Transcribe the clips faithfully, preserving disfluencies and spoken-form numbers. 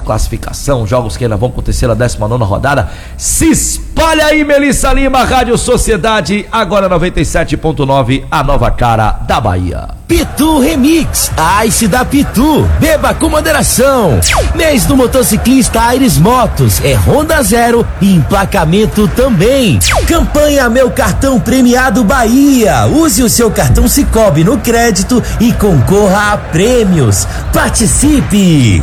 classificação, jogos que ainda vão acontecer na décima nona rodada. Se espalha aí, Melissa Lima, Rádio Sociedade, agora noventa e sete ponto nove, a nova cara da Bahia. Pitu Remix, Ice da Pitu, beba com moderação. Mês do motociclista Aires Motos, é Honda Zero e emplacamento também. Campanha Meu Cartão Premiado Bahia, use o seu cartão Sicoob no crédito e concorra a prêmios. Participe!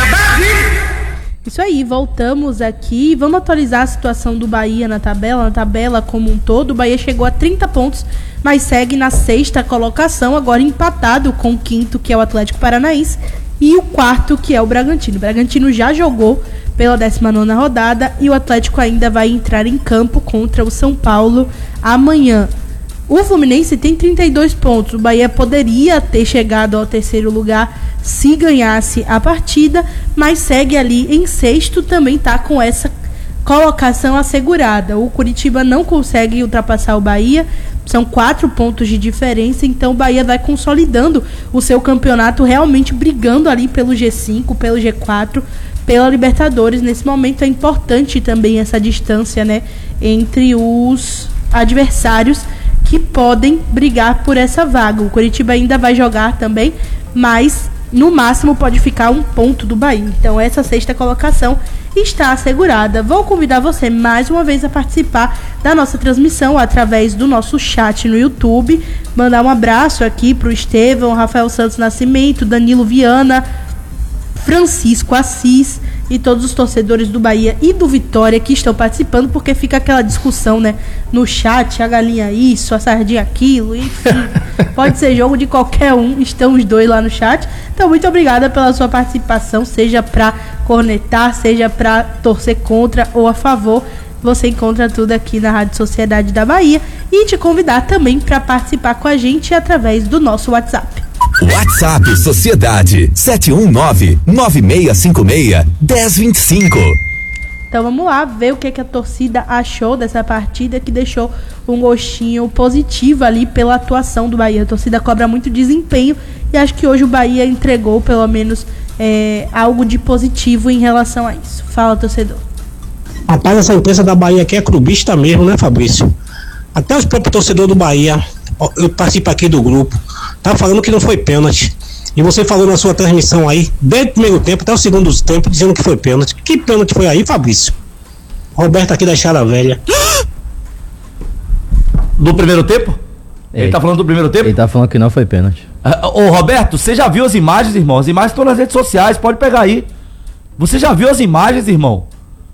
Isso aí, voltamos aqui, vamos atualizar a situação do Bahia na tabela, na tabela como um todo. O Bahia chegou a trinta pontos, mas segue na sexta colocação, agora empatado com o quinto, que é o Atlético Paranaense, e o quarto, que é o Bragantino. O Bragantino já jogou pela décima nona rodada e o Atlético ainda vai entrar em campo contra o São Paulo amanhã. O Fluminense tem trinta e dois pontos, o Bahia poderia ter chegado ao terceiro lugar se ganhasse a partida, mas segue ali em sexto, também está com essa colocação assegurada. O Curitiba não consegue ultrapassar o Bahia, são quatro pontos de diferença, então o Bahia vai consolidando o seu campeonato, realmente brigando ali pelo G cinco, pelo G quatro, pela Libertadores. Nesse momento é importante também essa distância, né, entre os adversários que podem brigar por essa vaga. O Curitiba ainda vai jogar também, mas no máximo pode ficar um ponto do Bahia. Então essa sexta colocação está assegurada. Vou convidar você mais uma vez a participar da nossa transmissão através do nosso chat no YouTube. Mandar um abraço aqui para o Estevão, Rafael Santos Nascimento, Danilo Viana, Francisco Assis e todos os torcedores do Bahia e do Vitória que estão participando, porque fica aquela discussão, né, no chat, a galinha isso, a sardinha aquilo, enfim, pode ser jogo de qualquer um, estão os dois lá no chat. Então muito obrigada pela sua participação, seja para cornetar, seja para torcer contra ou a favor. Você encontra tudo aqui na Rádio Sociedade da Bahia, e te convidar também para participar com a gente através do nosso WhatsApp. WhatsApp Sociedade sete um nove, nove seis cinco seis, um zero dois cinco. Então vamos lá ver o que, que a torcida achou dessa partida, que deixou um gostinho positivo ali pela atuação do Bahia. A torcida cobra muito desempenho e acho que hoje o Bahia entregou pelo menos é, algo de positivo em relação a isso. Fala, torcedor. Rapaz, essa imprensa da Bahia aqui é clubista mesmo, né, Fabrício? Até os próprios torcedores do Bahia, eu participo aqui do grupo, tá falando que não foi pênalti. E você falou na sua transmissão aí, desde o primeiro tempo até o segundo tempo, dizendo que foi pênalti. Que pênalti foi aí, Fabrício? Roberto aqui da Chara Velha. Do primeiro tempo? Ele, ele tá falando do primeiro tempo? Ele tá falando que não foi pênalti. Uh, ô Roberto, você já viu as imagens, irmão? As imagens estão nas redes sociais, pode pegar aí. Você já viu as imagens, irmão?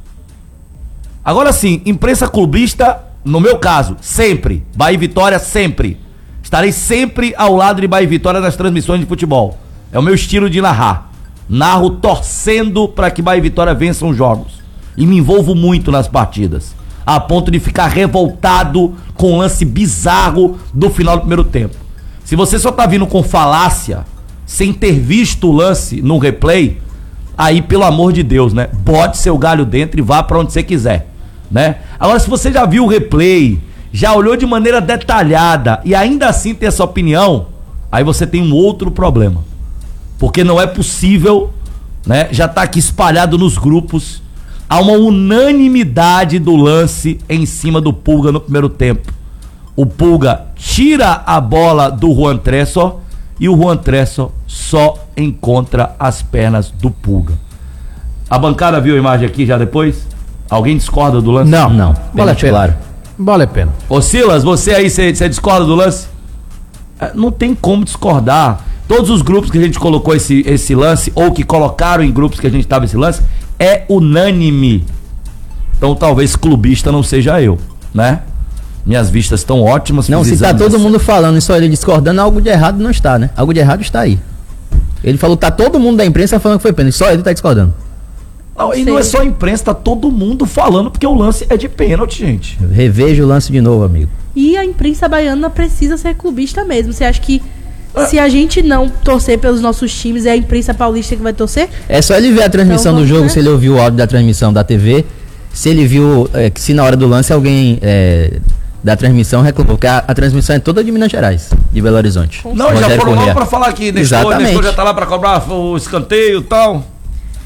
Agora sim, imprensa clubista, no meu caso, sempre. Bahia e Vitória, sempre. Estarei sempre ao lado de Bahia e Vitória nas transmissões de futebol. É o meu estilo de narrar. Narro torcendo para que Bahia e Vitória vençam os jogos. E me envolvo muito nas partidas, a ponto de ficar revoltado com o lance bizarro do final do primeiro tempo. Se você só tá vindo com falácia, sem ter visto o lance no replay, aí pelo amor de Deus, né? Bote seu galho dentro e vá para onde você quiser, né? Agora, se você já viu o replay, já olhou de maneira detalhada e ainda assim tem essa opinião, aí você tem um outro problema. Porque não é possível, né? Já tá aqui espalhado nos grupos, há uma unanimidade do lance em cima do Pulga no primeiro tempo. O Pulga tira a bola do Juan Tressor e o Juan Tressor só encontra as pernas do Pulga. A bancada viu a imagem aqui já depois? Alguém discorda do lance? Não, não. Bola é claro. Vale a pena. Ô Silas, você aí, você discorda do lance? Não tem como discordar. Todos os grupos que a gente colocou esse, esse lance, ou que colocaram em grupos que a gente tava esse lance, é unânime. Então talvez clubista não seja eu, né? Minhas vistas estão ótimas. Não, se tá todo assim. mundo falando e só ele discordando, algo de errado não está, né? Algo de errado está aí. Ele falou, tá todo mundo da imprensa falando que foi pênalti, só ele tá discordando. Não, e não é só a imprensa, tá todo mundo falando, porque o lance é de pênalti, gente. Reveja o lance de novo, amigo. E a imprensa baiana precisa ser clubista mesmo. Você acha que ah. se a gente não torcer pelos nossos times, é a imprensa paulista que vai torcer? É só ele ver a transmissão então, do jogo, ver. Se ele ouviu o áudio da transmissão da T V, se ele viu, é, que se na hora do lance alguém é, da transmissão reclamou, porque a, a transmissão é toda de Minas Gerais, de Belo Horizonte. Não, já foram lá pra falar que Nestor, Nestor já tá lá pra cobrar o escanteio e tal.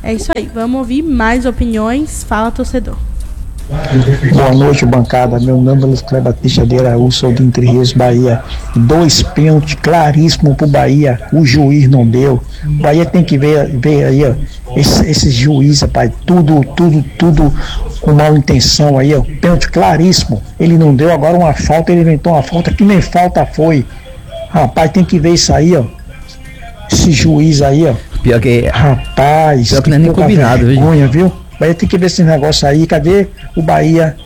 É isso aí, vamos ouvir mais opiniões. Fala, torcedor. Boa noite, bancada. Meu nome é Luiz Cleber Batista de Araújo, sou do Entre Rios, Bahia. Dois pênaltis claríssimos pro Bahia, o juiz não deu. O Bahia tem que ver, ver aí, ó, esse, esse juiz, rapaz, tudo, tudo, tudo com mal intenção aí, ó. Pênalti claríssimo. Ele não deu, agora uma falta, ele inventou uma falta que nem falta foi. Rapaz, tem que ver isso aí, ó. Esse juiz aí, ó. Pior que. Rapaz, pior que não é nem combinado, vergonha, viu? O Bahia tem que ver esse negócio aí. Cadê o Bahia?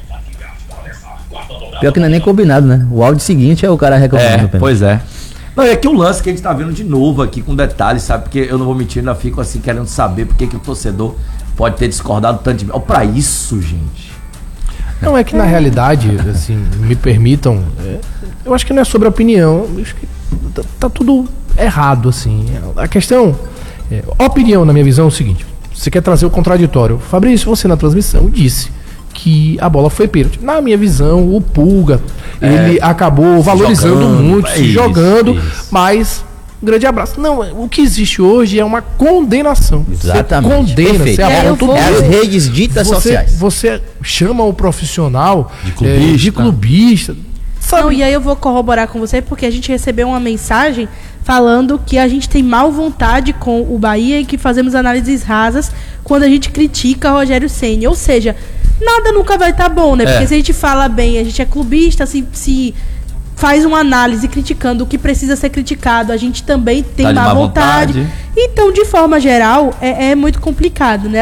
Pior que não é nem combinado, né? O áudio seguinte é o cara reclamando. É, pois é. Não, e aqui um lance que a gente tá vendo de novo aqui com detalhes, sabe? Porque eu não vou mentir, ainda fico assim querendo saber porque que o torcedor pode ter discordado tanto de mim. Olha pra isso, gente. Não, é que na realidade, assim, me permitam, é, eu acho que não é sobre opinião, eu acho que tá, tá tudo errado, assim. A questão, é, a opinião, na minha visão, é o seguinte: você quer trazer o contraditório. Fabrício, você na transmissão disse que a bola foi pênalti. Na minha visão, o Pulga, é, ele acabou valorizando jogando, muito, é se isso, jogando, isso. Mas um grande abraço. Não, o que existe hoje é uma condenação. Exatamente. Você condena, você é, aponta é as redes ditas você, sociais. Você chama o profissional de clubista. É, de clubista sabe? Não, e aí eu vou corroborar com você, porque a gente recebeu uma mensagem falando que a gente tem mal vontade com o Bahia e que fazemos análises rasas quando a gente critica Rogério Ceni. Ou seja, nada nunca vai estar tá bom, né? É. Porque se a gente fala bem, a gente é clubista, se, se faz uma análise criticando o que precisa ser criticado, a gente também tem tá má, má vontade. vontade. Então, de forma geral, é, é muito complicado, né?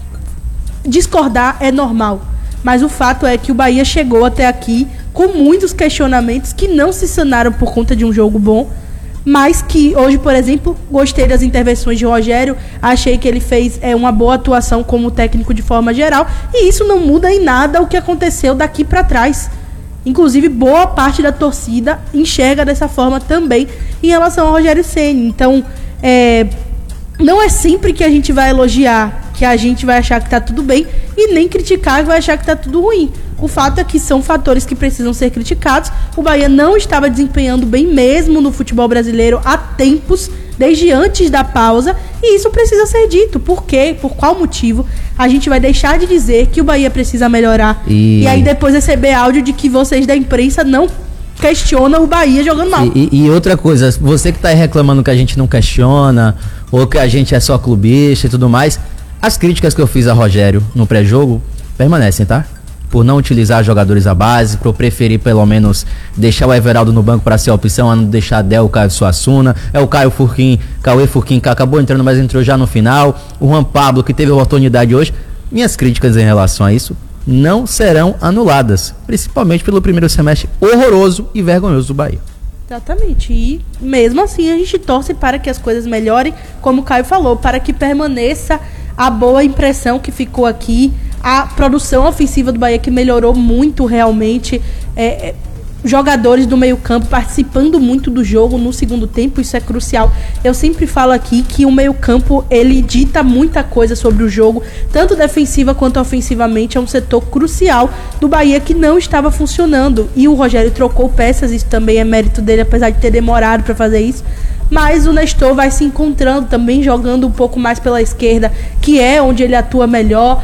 Discordar é normal. Mas o fato é que o Bahia chegou até aqui com muitos questionamentos que não se sanaram por conta de um jogo bom, mas que hoje, por exemplo, gostei das intervenções de Rogério, achei que ele fez é, uma boa atuação como técnico de forma geral, e isso não muda em nada o que aconteceu daqui para trás. Inclusive, boa parte da torcida enxerga dessa forma também em relação ao Rogério Ceni. Então, é, não é sempre que a gente vai elogiar que a gente vai achar que tá tudo bem e nem criticar que vai achar que tá tudo ruim. O fato é que são fatores que precisam ser criticados. O Bahia não estava desempenhando bem mesmo no futebol brasileiro há tempos, desde antes da pausa, e isso precisa ser dito. Por quê? Por qual motivo a gente vai deixar de dizer que o Bahia precisa melhorar e, e aí depois receber áudio de que vocês da imprensa não questionam o Bahia jogando mal. E, e, e outra coisa, você que tá aí reclamando que a gente não questiona, ou que a gente é só clubista e tudo mais, as críticas que eu fiz a Rogério no pré-jogo permanecem, tá? Por não utilizar jogadores à base, por preferir pelo menos deixar o Everaldo no banco para ser a opção, a não deixar Del, Caio Suassuna, é o Caio Furquim, Cauê Furquim, que acabou entrando, mas entrou já no final, o Juan Pablo, que teve a oportunidade hoje. Minhas críticas em relação a isso não serão anuladas, principalmente pelo primeiro semestre horroroso e vergonhoso do Bahia. Exatamente, e mesmo assim a gente torce para que as coisas melhorem, como o Caio falou, para que permaneça a boa impressão que ficou aqui, a produção ofensiva do Bahia que melhorou muito realmente, é, é, jogadores do meio campo participando muito do jogo no segundo tempo, isso é crucial. Eu sempre falo aqui que o meio campo, ele dita muita coisa sobre o jogo, tanto defensiva quanto ofensivamente, é um setor crucial do Bahia que não estava funcionando, e o Rogério trocou peças, isso também é mérito dele, apesar de ter demorado para fazer isso. Mas o Nestor vai se encontrando também, jogando um pouco mais pela esquerda, que é onde ele atua melhor.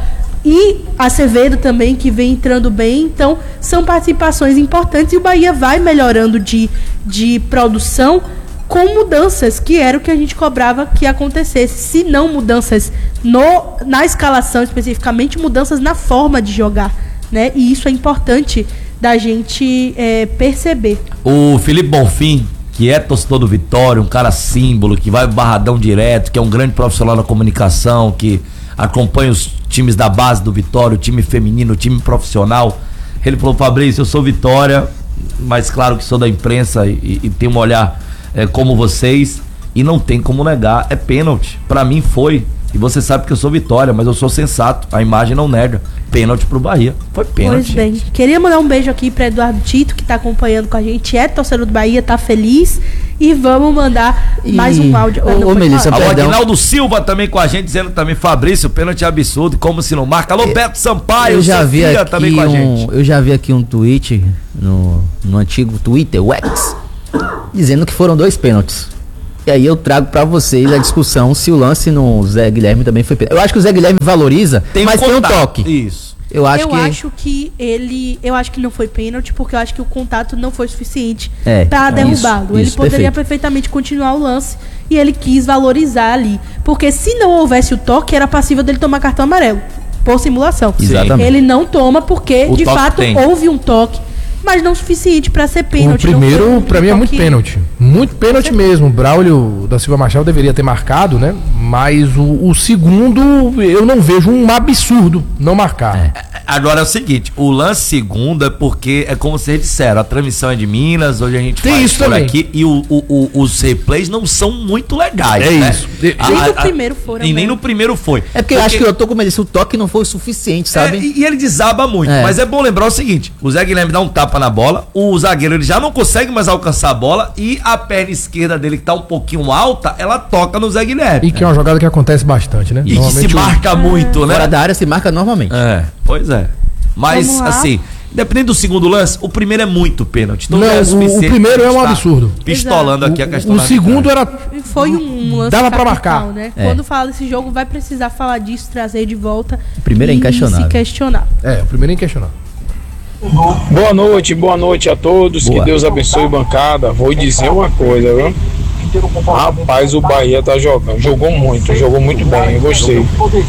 E Acevedo também, que vem entrando bem. Então, são participações importantes. E o Bahia vai melhorando de, de produção com mudanças, que era o que a gente cobrava que acontecesse. Se não mudanças no, na escalação especificamente, mudanças na forma de jogar, né? E isso é importante da gente é, perceber. O Felipe Bonfim, que é torcedor do Vitória, um cara símbolo, que vai Barradão direto, que é um grande profissional da comunicação, que acompanha os times da base do Vitória, o time feminino, o time profissional. Ele falou: Fabrício, eu sou Vitória, mas claro que sou da imprensa e, e tenho um olhar é, como vocês, e não tem como negar, é pênalti. Pra mim foi, e você sabe que eu sou Vitória, mas eu sou sensato, a imagem não nega. Pênalti pro Bahia, foi pênalti. Pois bem, queria mandar um beijo aqui para Eduardo Tito, que tá acompanhando com a gente, é torcedor do Bahia, tá feliz, e vamos mandar e... mais um áudio. Ô, ô Melissa, alô, Aguinaldo Silva também com a gente, dizendo também: Fabrício, pênalti absurdo, como se não marca. Alô, Beto Sampaio, eu já vi aqui também com a gente. Um, eu já vi aqui um tweet no, no antigo Twitter, o X, dizendo que foram dois pênaltis. E aí eu trago pra vocês a discussão se o lance no Zé Guilherme também foi pênalti. Eu acho que o Zé Guilherme valoriza, Tem mas um tem um contato. toque. Isso. Eu acho eu que acho que ele. Eu acho que não foi pênalti, porque eu acho que o contato não foi suficiente É, pra é, derrubá-lo. isso, Ele isso, poderia perfeito. perfeitamente continuar o lance e ele quis valorizar ali. Porque se não houvesse o toque, era passível dele tomar cartão amarelo. Por simulação. Exatamente. Ele não toma porque, O de toque fato, tem. houve um toque, mas não suficiente pra ser O pênalti. Não foi primeiro, um pra mim, é muito toque- pênalti. Muito pênalti mesmo. O Braulio da Silva Machado deveria ter marcado, né? Mas o, o segundo, eu não vejo um absurdo não marcar. Agora é o seguinte, o lance segundo é porque, é como vocês disseram, a transmissão é de Minas, hoje a gente Tem faz isso por também. aqui, e o, o- o- os replays não são muito legais, É né? isso. A- Nem a- no a- primeiro foram, E nem né? no primeiro foi. É porque eu acho que eu tô com medo, se o toque não foi o suficiente, sabe? É, e, e ele desaba muito, É. mas é bom lembrar o seguinte, o Zé Guilherme dá um tapa na bola, o zagueiro ele já não consegue mais alcançar a bola, e a perna esquerda dele que tá um pouquinho alta, ela toca no Zé Guilherme. E que é uma jogada que acontece bastante, né? E que se Normalmente o- marca muito, né? Fora da área se marca normalmente. É, pois é. Mas, Vamos lá. assim, independente do segundo lance, o primeiro é muito pênalti. Então Não, já é o- o suficiente primeiro pra é um gente tá absurdo. Pistolando aqui a questão O, o da segundo arbitragem. era. Foi um lance Dava pra capital, marcar. né? É. Quando fala desse jogo, vai precisar falar disso, trazer de volta. O primeiro é e inquestionável. se questionar. É, o primeiro é inquestionável. Boa noite, boa noite a todos. Boa. Que Deus abençoe a bancada. Vou dizer uma coisa, viu? Rapaz, o Bahia tá jogando. Jogou muito, jogou muito bem. Eu gostei.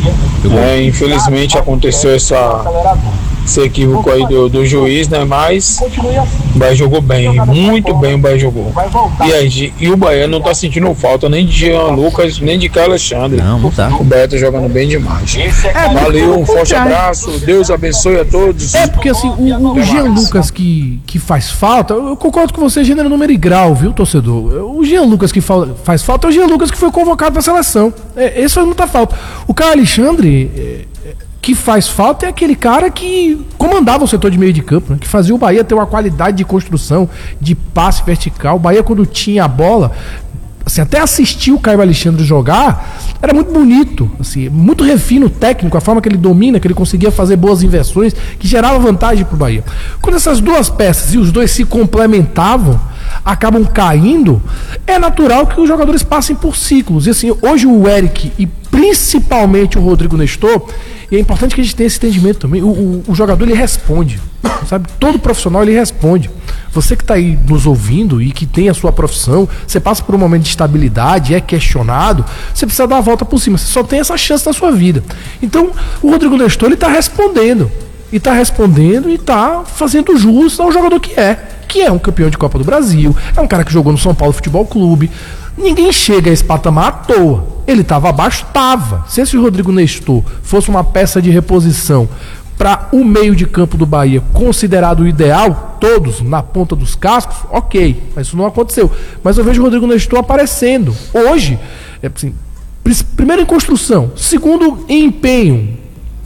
É, infelizmente aconteceu essa, esse equívoco aí do, do juiz, né? Mas o Bahia jogou bem, muito bem o Bahia jogou. E, aí, e o Bahia não tá sentindo falta nem de Jean Lucas, nem de Carlos Alexandre. Não, não tá. O Bahia tá jogando bem demais. Valeu, um forte abraço. Deus abençoe a todos. É, porque assim, o, o Jean Lucas que, que faz falta, eu concordo com você, gênero, número e grau, viu, torcedor? O Jean Lucas que fa- faz falta é o Jean Lucas que foi convocado pra seleção. É, esse faz muita falta. O Carlos Alexandre, é, é, que faz falta, é aquele cara que comandava o setor de meio de campo, né? Que fazia o Bahia ter uma qualidade de construção, de passe vertical. O Bahia, quando tinha a bola, assim, até assistir o Caio Alexandre jogar, era muito bonito, assim, muito refino técnico, a forma que ele domina, que ele conseguia fazer boas inversões, que gerava vantagem pro Bahia. Quando essas duas peças e os dois se complementavam, acabam caindo, é natural que os jogadores passem por ciclos. E assim, hoje o Eric e principalmente o Rodrigo Nestor, e é importante que a gente tenha esse entendimento também, o, o, o jogador ele responde, sabe? Todo profissional ele responde. Você que está aí nos ouvindo e que tem a sua profissão, você passa por um momento de estabilidade, é questionado, você precisa dar a volta por cima, você só tem essa chance na sua vida. Então, o Rodrigo Nestor, ele está respondendo, e está respondendo e está fazendo jus ao jogador que é, que é um campeão de Copa do Brasil, é um cara que jogou no São Paulo Futebol Clube. Ninguém chega a esse patamar à toa. Ele estava abaixo? Estava. Se esse Rodrigo Nestor fosse uma peça de reposição para o meio de campo do Bahia, considerado o ideal, todos na ponta dos cascos, ok, mas isso não aconteceu. Mas eu vejo o Rodrigo Nestor aparecendo. Hoje, é assim, pr- primeiro em construção, segundo em empenho,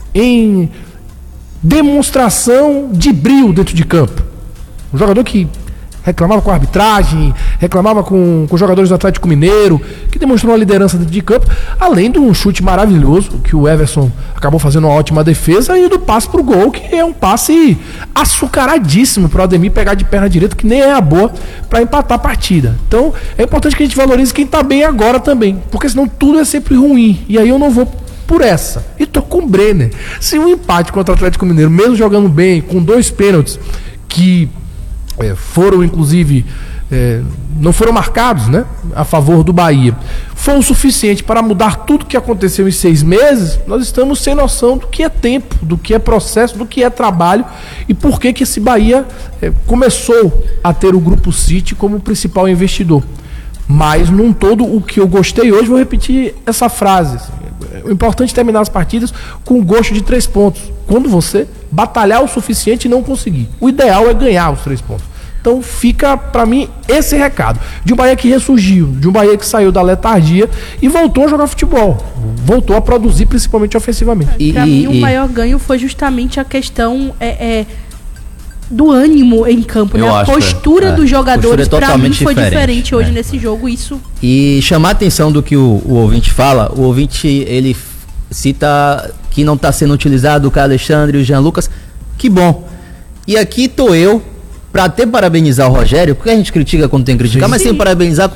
em demonstração de brio dentro de campo. Um jogador que reclamava com a arbitragem, reclamava com, com os jogadores do Atlético Mineiro, que demonstrou uma liderança dentro de campo, além de um chute maravilhoso, que o Everson acabou fazendo uma ótima defesa, e do passe pro gol, que é um passe açucaradíssimo pro Ademir pegar de perna direita, que nem é a boa, para empatar a partida. Então, é importante que a gente valorize quem tá bem agora também, porque senão tudo é sempre ruim, e aí eu não vou por essa. E tô com o Brenner. Se um empate contra o Atlético Mineiro, mesmo jogando bem, com dois pênaltis, que É, foram inclusive é, não foram marcados, né, a favor do Bahia, foi o suficiente para mudar tudo que aconteceu em seis meses, nós estamos sem noção do que é tempo, do que é processo, do que é trabalho e por que que esse Bahia é, começou a ter o Grupo City como principal investidor. Mas num todo, o que eu gostei hoje, vou repetir essa frase, assim, o importante é terminar as partidas com gosto de três pontos. Quando você batalhar o suficiente e não conseguir. O ideal é ganhar os três pontos. Então fica pra mim esse recado. De um Bahia que ressurgiu, de um Bahia que saiu da letargia e voltou a jogar futebol. Voltou a produzir, principalmente ofensivamente. E, Pra e- mim, o e- maior ganho foi justamente a questão é, é, do ânimo em campo, Eu né? A acho, postura é. dos jogadores, Postura pra mim, totalmente foi diferente, diferente, hoje é. nesse jogo. Isso E chamar a atenção do que o, o ouvinte fala, o ouvinte, ele f- cita que não está sendo utilizado o Caio Alexandre e o Jean Lucas, que bom. E aqui tô eu, para até parabenizar o Rogério, porque a gente critica quando tem que criticar, Sim. mas Sim. sem parabenizar quando tem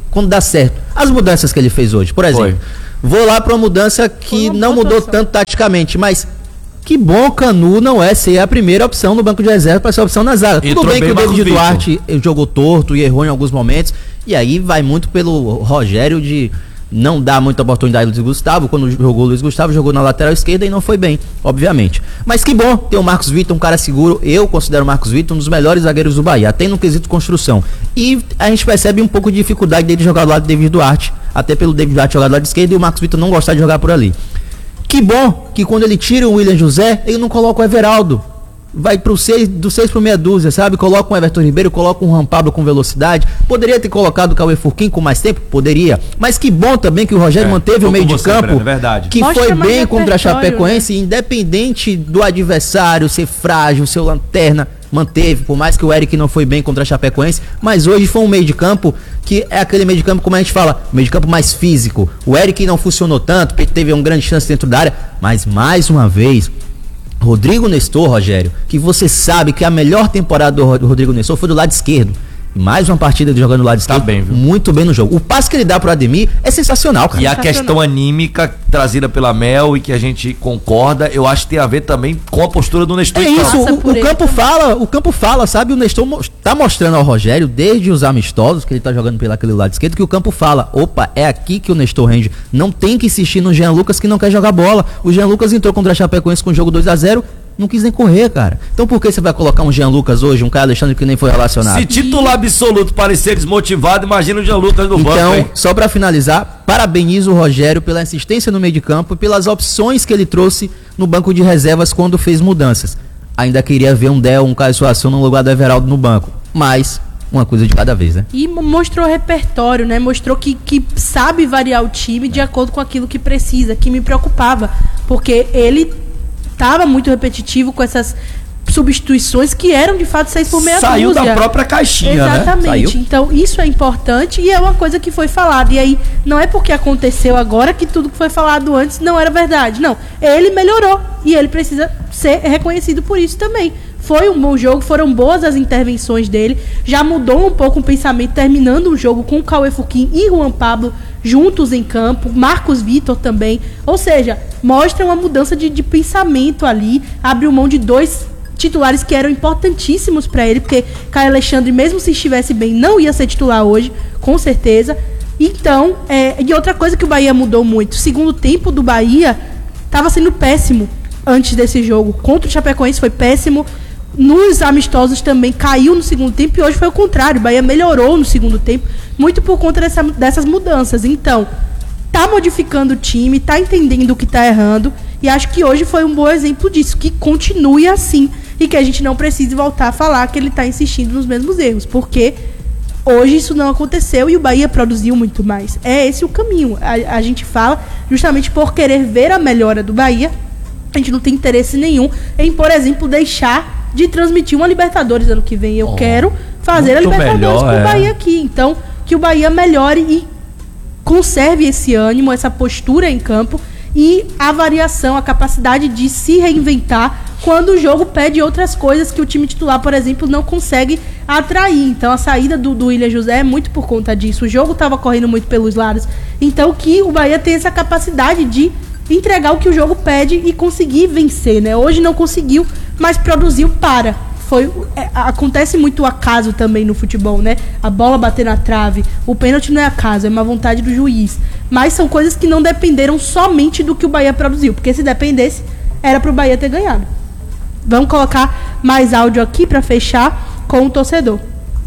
quando dá certo. As mudanças que ele fez hoje, por exemplo. Foi. Vou lá para uma mudança que não mudou atuação. tanto taticamente, mas que bom Canu não é ser a primeira opção no banco de reserva para ser a opção na zaga. Tudo bem que o David Duarte jogou torto e errou em alguns momentos, e aí vai muito pelo Rogério de não dar muita oportunidade ao Luiz Gustavo. Quando jogou o Luiz Gustavo, jogou na lateral esquerda e não foi bem, obviamente. Mas que bom ter o Marcos Vitor, um cara seguro. Eu considero o Marcos Vitor um dos melhores zagueiros do Bahia, até no quesito construção. E a gente percebe um pouco de dificuldade dele jogar do lado do David Duarte, até pelo David Duarte jogar do lado esquerdo e o Marcos Vitor não gostar de jogar por ali. Que bom que quando ele tira o William José, ele não coloca o Everaldo. Vai pro seis, do seis pro meia dúzia, sabe? Coloca um Everton Ribeiro, coloca um Rampablo com velocidade. Poderia ter colocado o Cauê Furquim com mais tempo? Poderia. Mas que bom também que o Rogério é, manteve o meio de campo, Breno, é verdade. Que Mostra foi bem contra a Chapecoense, né? Independente do adversário ser frágil, seu lanterna, manteve, por mais que o Eric não foi bem contra a Chapecoense, mas hoje foi um meio de campo que é aquele meio de campo, como a gente fala, meio de campo mais físico. O Eric não funcionou tanto, porque teve uma grande chance dentro da área, mas mais uma vez, Rodrigo Nestor, Rogério, que você sabe que a melhor temporada do Rodrigo Nestor foi do lado esquerdo. Mais uma partida de jogando do lado esquerdo, tá bem, viu? Muito bem no jogo. O passe que ele dá pro Ademir é sensacional, cara. E a questão anímica trazida pela Mel e que a gente concorda, eu acho que tem a ver também com a postura do Nestor. É isso, o, o campo fala, o campo fala, sabe? O Nestor tá mostrando ao Rogério, desde os amistosos que ele tá jogando pelo aquele lado esquerdo, que o campo fala, opa, é aqui que o Nestor rende. Não tem que insistir no Jean Lucas que não quer jogar bola. O Jean Lucas entrou contra a Chapecoense com o jogo dois a zero, não quis nem correr, cara. Então por que você vai colocar um Jean Lucas hoje, um Caio Alexandre que nem foi relacionado? Se titular absoluto parecer desmotivado, imagina o Jean Lucas no banco. Então, só pra finalizar, parabenizo o Rogério pela insistência no meio de campo e pelas opções que ele trouxe no banco de reservas quando fez mudanças. Ainda queria ver um Del, um Caio Suassuna no lugar do Everaldo no banco, mas uma coisa de cada vez, né? E mostrou repertório, né? Mostrou que, que sabe variar o time de acordo com aquilo que precisa, que me preocupava, porque ele estava muito repetitivo com essas substituições que eram de fato seis por meia dúzia. Saiu da própria caixinha, exatamente, né? Exatamente. Então isso é importante e é uma coisa que foi falada. E aí não é porque aconteceu agora que tudo que foi falado antes não era verdade. Não, ele melhorou e ele precisa ser reconhecido por isso também. Foi um bom jogo, foram boas as intervenções dele, já mudou um pouco o pensamento, terminando o jogo com o Cauê Furquim e Juan Pablo juntos em campo, Marcos Vitor também, ou seja, mostra uma mudança de, de pensamento ali, abriu mão de dois titulares que eram importantíssimos para ele, porque Caio Alexandre, mesmo se estivesse bem, não ia ser titular hoje, com certeza. Então, é, e outra coisa que o Bahia mudou muito, o segundo tempo do Bahia estava sendo péssimo antes desse jogo, contra o Chapecoense foi péssimo, nos amistosos também caiu no segundo tempo e hoje foi o contrário, o Bahia melhorou no segundo tempo, muito por conta dessa, dessas mudanças. Então, tá modificando o time, tá entendendo o que tá errando e acho que hoje foi um bom exemplo disso, que continue assim e que a gente não precise voltar a falar que ele tá insistindo nos mesmos erros, porque hoje isso não aconteceu e o Bahia produziu muito mais. É esse o caminho, a, a gente fala justamente por querer ver a melhora do Bahia, a gente não tem interesse nenhum em, por exemplo, deixar de transmitir uma Libertadores ano que vem. Eu oh, quero fazer a Libertadores melhor, pro é. Bahia aqui. Então, que o Bahia melhore e conserve esse ânimo, essa postura em campo e a variação, a capacidade de se reinventar quando o jogo pede outras coisas que o time titular, por exemplo, não consegue atrair. Então, a saída do, do William José é muito por conta disso. O jogo estava correndo muito pelos lados. Então, que o Bahia tem essa capacidade de entregar o que o jogo pede e conseguir vencer, né? Hoje não conseguiu, mas produziu para. Foi, é, acontece muito o acaso também no futebol, né? A bola bater na trave, o pênalti não é acaso, é uma vontade do juiz. Mas são coisas que não dependeram somente do que o Bahia produziu, porque se dependesse, era pro Bahia ter ganhado. Vamos colocar mais áudio aqui para fechar com o torcedor.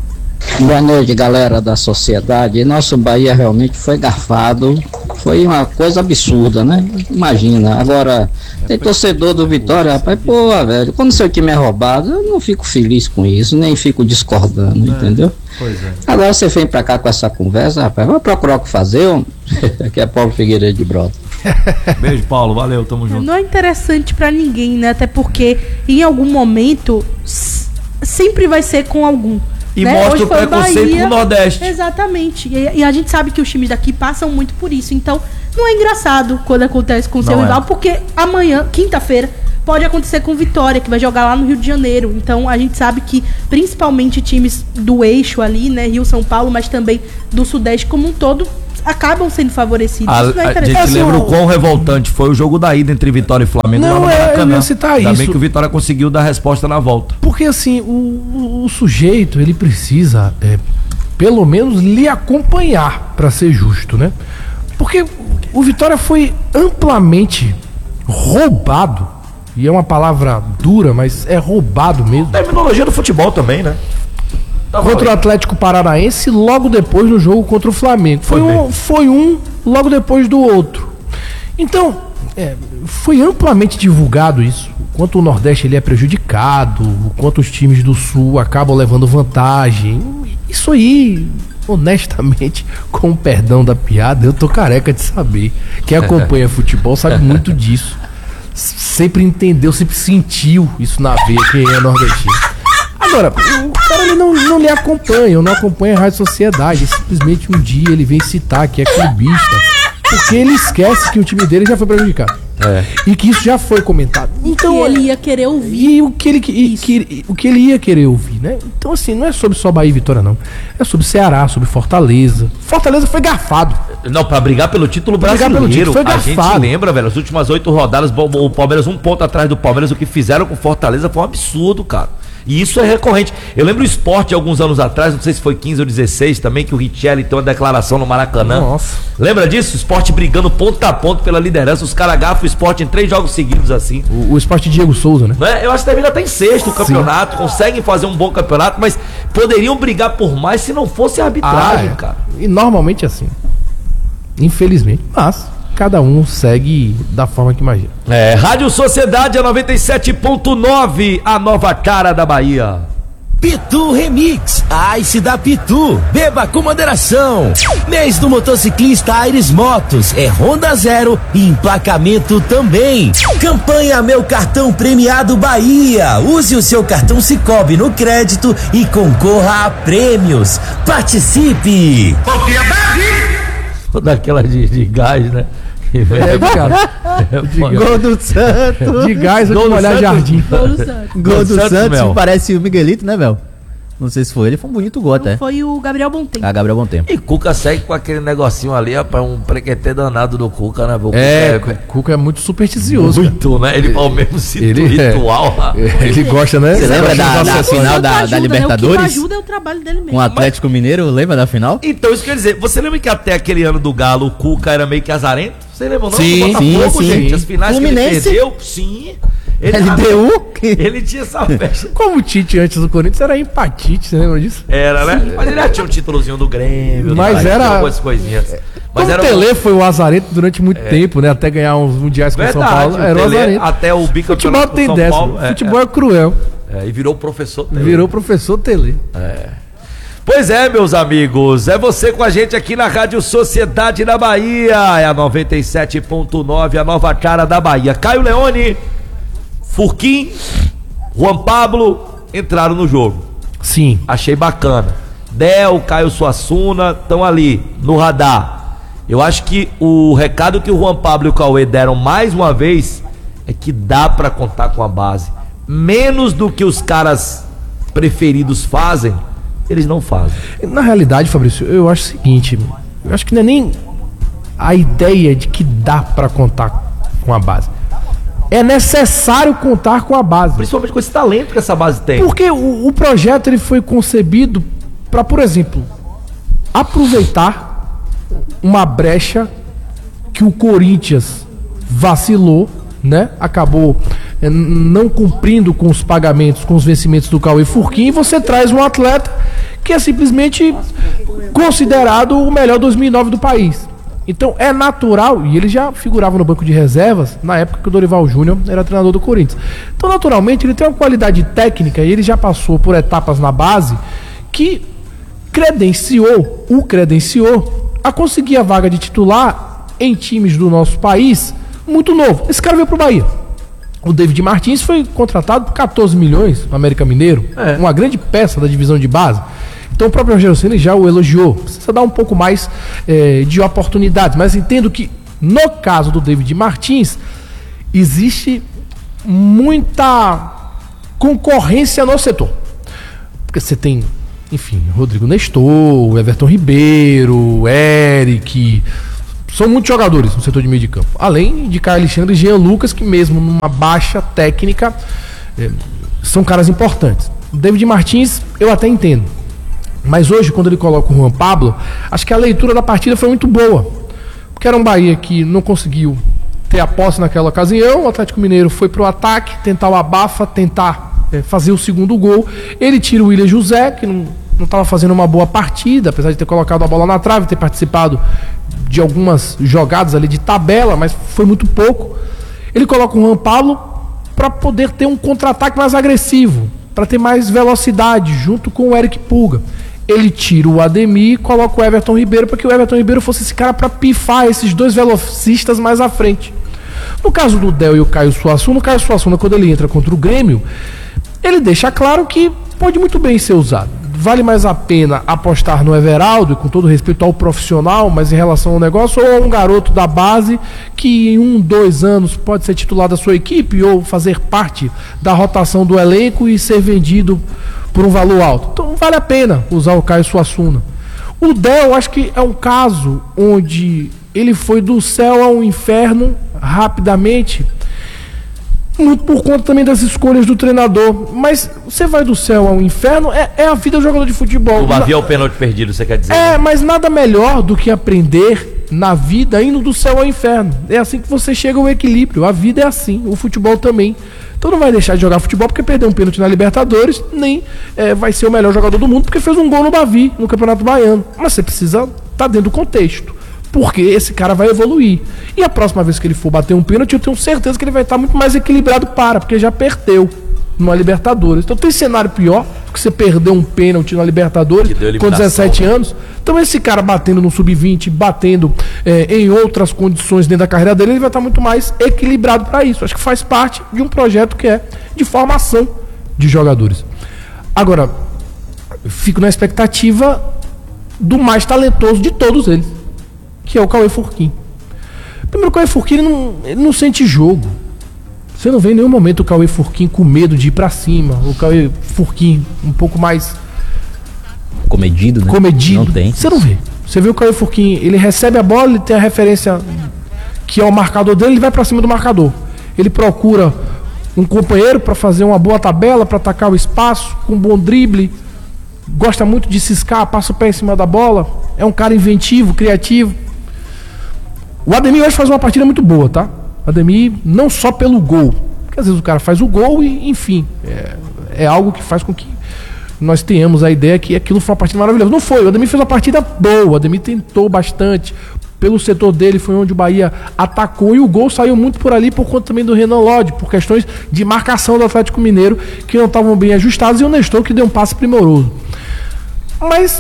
Boa noite, galera da sociedade. Nosso Bahia realmente foi garfado. Foi uma coisa absurda, né? Imagina. Agora, tem torcedor do Vitória, rapaz, pô, velho, quando seu time é roubado, eu não fico feliz com isso, nem fico discordando, é, entendeu? Pois é. Agora você vem pra cá com essa conversa, rapaz, vai procurar o que fazer, ó. Aqui é Paulo Figueiredo de Brota. Beijo, Paulo, valeu, tamo junto. Não é interessante pra ninguém, né? Até porque em algum momento sempre vai ser com algum. E né? mostra Hoje o preconceito Bahia, com o Nordeste. Exatamente. E, e a gente sabe que os times daqui passam muito por isso. Então, não é engraçado quando acontece com o seu rival, é. porque amanhã, quinta-feira, Pode acontecer com Vitória, que vai jogar lá no Rio de Janeiro. Então a gente sabe que principalmente times do eixo ali, né, Rio, São Paulo, mas também do Sudeste como um todo, acabam sendo favorecidos. A, isso não é a interessante. gente lembra o quão revoltante foi o jogo da ida entre Vitória e Flamengo. Não, é, eu ia citar Ainda isso. bem que o Vitória conseguiu dar resposta na volta. Porque assim, o, o, o sujeito, ele precisa, é, pelo menos, lhe acompanhar para ser justo, né? Porque o Vitória foi amplamente roubado, e é uma palavra dura, mas é roubado mesmo. Terminologia do futebol também, né? Tá contra valendo. o Atlético Paranaense, logo depois no jogo contra o Flamengo. Foi, Foi um, foi um logo depois do outro. Então, é, foi amplamente divulgado isso. O quanto o Nordeste ele é prejudicado, o quanto os times do Sul acabam levando vantagem. Isso aí, honestamente, com o perdão da piada, eu tô careca de saber. Quem acompanha futebol sabe muito disso. Sempre entendeu, sempre sentiu isso na veia, quem é nordestino. Agora, o cara ele não, não lhe acompanha, eu não acompanho a Rádio Sociedade. Simplesmente um dia ele vem citar que é clubista, porque ele esquece que o time dele já foi prejudicado. É. E que isso já foi comentado. Então Então ele ia querer ouvir. E o que, ele, e, que, o que ele ia querer ouvir, né? Então, assim, não é sobre só Bahia e Vitória, não. É sobre Ceará, sobre Fortaleza. Fortaleza foi garfado. Não, pra brigar pelo título Pra brigar pelo brasileiro. título, foi a gente garfado. lembra, velho, as últimas oito rodadas, o Palmeiras um ponto atrás do Palmeiras, o que fizeram com Fortaleza foi um absurdo, cara. E isso é recorrente. Eu lembro o Sport alguns anos atrás, não sei se foi quinze ou dezesseis também, que o Richelli tem uma declaração no Maracanã. Nossa. Lembra disso? O Sport brigando ponto a ponto pela liderança, os caras agafam o Sport em três jogos seguidos assim. O, o Sport Diego Souza, né? Não é? Eu acho que termina até em sexto o campeonato, conseguem fazer um bom campeonato, mas poderiam brigar por mais se não fosse a arbitragem, Ah, é. cara. E normalmente é assim. Infelizmente. Mas cada um segue da forma que imagina. É, Rádio Sociedade a noventa e sete ponto nove, a nova cara da Bahia. Pitu Remix, Ice da Pitu, beba com moderação. Mês do motociclista Aires Motos, é Honda Zero e emplacamento também. Campanha Meu Cartão Premiado Bahia, use o seu cartão Sicoob no crédito e concorra a prêmios. Participe! Daquela de, de gás, né? É, cara. Gol do Santos. De gás ou Gol de do molhar Santos? jardim. Gol do Santos. Gol do Santos, Santos, Mel. parece o Miguelito, né, Mel? Não sei se foi ele, foi um bonito gol até. Foi o Gabriel Bontempo. Ah, Gabriel Bom Tempo. E Cuca segue com aquele negocinho ali, rapaz, um prequetê danado do Cuca, né? O Cuca É, o Cuca é muito supersticioso. cara. muito, né? Ele ao mesmo Ele é. ritual lá. Ele gosta, né? Você lembra Gosta da- de da acessar. final Tanto da- ajuda, da né? Libertadores? O que ajuda é o trabalho dele mesmo. Com o Atlético Mineiro, lembra da final? Então, isso quer dizer, você lembra que até aquele ano do Galo, o Cuca era meio que azarento? Você lembra não? Sim, Do Botafogo, sim, sim. gente, as finais que ele Fluminense. perdeu, sim. Ele, L D U? ele tinha essa festa. Como o Tite antes do Corinthians era empatite, você lembra disso? Era, né? Mas ele já tinha um títulozinho do Grêmio, Mas do Bahia, era- algumas coisinhas. Mas Como era o Tele foi o azarento durante muito tempo, né? Até ganhar uns mundiais com o São verdade, Paulo. Era o Tele, azarento. até o Futebol bicampeonato com tem São dessa. Paulo. é, Futebol é, cruel. é, é, e virou professor Tele. Virou professor Tele. Pois é, meus amigos, é você com a gente aqui na Rádio Sociedade da Bahia, é a noventa e sete ponto nove, a nova cara da Bahia. Caio Leone, Furquim, Juan Pablo entraram no jogo. Sim. Achei bacana. Del, Caio Suassuna estão ali no radar. Eu acho que o recado que o Juan Pablo e o Cauê deram mais uma vez é que dá pra contar com a base. Menos do que os caras preferidos fazem, eles não fazem. Na realidade, Fabrício, eu acho o seguinte, eu acho que não é nem a ideia de que dá pra contar com a base. É necessário contar com a base. Principalmente com esse talento que essa base tem. Porque o, o projeto ele foi concebido para, por exemplo, aproveitar uma brecha que o Corinthians vacilou, né? Acabou eh, não cumprindo com os pagamentos, com os vencimentos do Cauê Furquim, e você traz um atleta que é simplesmente considerado o melhor dois mil e nove do país. Então é natural, e ele já figurava no banco de reservas na época que o Dorival Júnior era treinador do Corinthians. Então, naturalmente, ele tem uma qualidade técnica e ele já passou por etapas na base que credenciou, o credenciou a conseguir a vaga de titular em times do nosso país muito novo. Esse cara veio pro Bahia. O David Martins foi contratado por catorze milhões no América Mineiro, É. uma grande peça da divisão de base. Então o próprio Rogério Ceni já o elogiou. Precisa dar um pouco mais eh, de oportunidades. Mas entendo que, no caso do David Martins, existe muita concorrência no setor. Porque você tem, enfim, Rodrigo Nestor, Everton Ribeiro, Eric, são muitos jogadores no setor de meio de campo. Além de Caio Alexandre e Jean Lucas, que mesmo numa baixa técnica, é, são caras importantes. O David Martins, eu até entendo. Mas hoje, quando ele coloca o Juan Pablo, acho que a leitura da partida foi muito boa. Porque era um Bahia que não conseguiu ter a posse naquela ocasião, o Atlético Mineiro foi pro ataque, tentar o abafa, tentar é, fazer o segundo gol. Ele tira o William José, que não estava fazendo uma boa partida, apesar de ter colocado a bola na trave, ter participado de algumas jogadas ali de tabela, mas foi muito pouco. Ele coloca o Juan Pablo para poder ter um contra-ataque mais agressivo, para ter mais velocidade, junto com o Eric Pulga. Ele tira o Ademir e coloca o Everton Ribeiro para que o Everton Ribeiro fosse esse cara para pifar esses dois velocistas mais à frente. No caso do Del e o Caio Suassuna, o Caio Suassuna, quando ele entra contra o Grêmio, ele deixa claro que pode muito bem ser usado. Vale mais a pena apostar no Everaldo, com todo respeito ao profissional, mas em relação ao negócio, ou a um garoto da base que em um, dois anos pode ser titular da sua equipe ou fazer parte da rotação do elenco e ser vendido por um valor alto. Então vale a pena usar o Caio Suassuna. O Del, acho que é um caso onde ele foi do céu ao inferno rapidamente, muito por conta também das escolhas do treinador. Mas você vai do céu ao inferno, é, é a vida do jogador de futebol. O Bavi é o pênalti perdido, você quer dizer? É, né? Mas nada melhor do que aprender na vida indo do céu ao inferno. É assim que você chega ao equilíbrio. A vida é assim, o futebol também. Então não vai deixar de jogar futebol porque perdeu um pênalti na Libertadores, nem é, vai ser o melhor jogador do mundo porque fez um gol no Bavi, no Campeonato Baiano. Mas você precisa estar dentro do contexto, porque esse cara vai evoluir. E a próxima vez que ele for bater um pênalti, eu tenho certeza que ele vai estar muito mais equilibrado para, porque já perdeu numa Libertadores. Então tem cenário pior do que você perder um pênalti na Libertadores com dezessete anos. Então esse cara batendo no sub vinte, batendo é, em outras condições dentro da carreira dele, ele vai estar muito mais equilibrado para isso. Acho que faz parte de um projeto que é de formação de jogadores. Agora, eu fico na expectativa do mais talentoso de todos eles, que é o Cauê Furquim. Primeiro, o Cauê Furquim ele não, ele não sente jogo. Você não vê em nenhum momento o Cauê Furquim com medo de ir pra cima. O Cauê Furquim um pouco mais comedido, né? Comedido. Não tem. Você não vê. Você vê o Cauê Furquim, ele recebe a bola, ele tem a referência que é o marcador dele, ele vai pra cima do marcador. Ele procura um companheiro para fazer uma boa tabela, para atacar o espaço, com um bom drible. Gosta muito de ciscar, passa o pé em cima da bola. É um cara inventivo, criativo. O Ademir hoje faz uma partida muito boa, tá? O Ademir não só pelo gol, porque às vezes o cara faz o gol e, enfim, é, é algo que faz com que nós tenhamos a ideia que aquilo foi uma partida maravilhosa. Não foi, o Ademir fez uma partida boa, o Ademir tentou bastante. Pelo setor dele foi onde o Bahia atacou e o gol saiu muito por ali por conta também do Renan Lodge, por questões de marcação do Atlético Mineiro que não estavam bem ajustados e o Nestor que deu um passe primoroso. Mas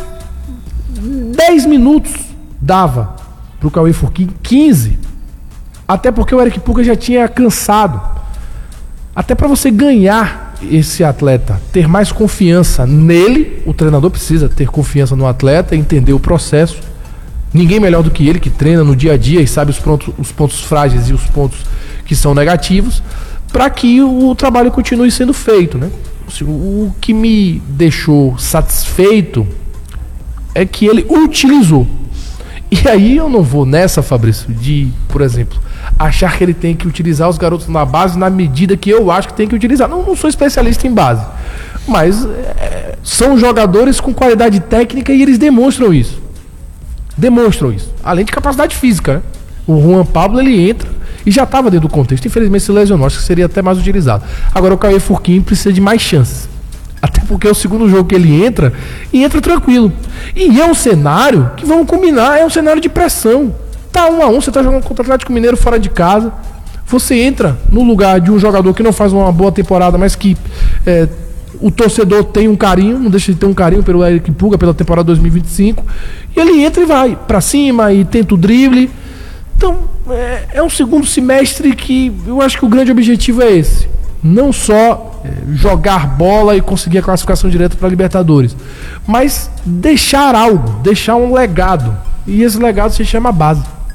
dez minutos dava pro Cauê Furquim, quinze, até porque o Eric Pulga já tinha cansado. Até para você ganhar esse atleta, ter mais confiança nele, o treinador precisa ter confiança no atleta, entender o processo. Ninguém melhor do que ele, que treina no dia a dia e sabe os pontos, os pontos frágeis e os pontos que são negativos, para que o trabalho continue sendo feito, né? O que me deixou satisfeito é que ele utilizou. E aí eu não vou nessa, Fabrício, de, por exemplo, achar que ele tem que utilizar os garotos na base na medida que eu acho que tem que utilizar. Não, não sou especialista em base, mas é, são jogadores com qualidade técnica e eles demonstram isso. Demonstram isso. Além de capacidade física, né? O Juan Pablo, ele entra e já estava dentro do contexto. Infelizmente se lesionou, acho que seria até mais utilizado. Agora o Cauê Furquim precisa de mais chances. Até porque é o segundo jogo que ele entra e entra tranquilo. E é um cenário que, vamos combinar, é um cenário de pressão. Tá um a um, você tá jogando contra o Atlético Mineiro fora de casa. Você entra no lugar de um jogador que não faz uma boa temporada, mas que é, o torcedor tem um carinho, não deixa de ter um carinho pelo Eric Pulga, pela temporada dois mil e vinte e cinco. E ele entra e vai pra cima e tenta o drible. Então, é, é um segundo semestre que eu acho que o grande objetivo é esse. Não só é, jogar bola e conseguir a classificação direta para a Libertadores, mas deixar algo, deixar um legado. E esse legado se chama base.